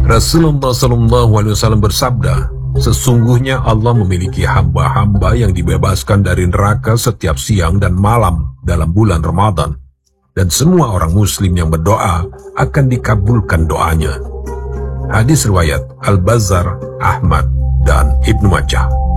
Rasulullah SAW bersabda, sesungguhnya Allah memiliki hamba-hamba yang dibebaskan dari neraka setiap siang dan malam dalam bulan Ramadan. Dan semua orang muslim yang berdoa akan dikabulkan doanya. Hadis riwayat Al-Bazzar, Ahmad, dan Ibnu Majah.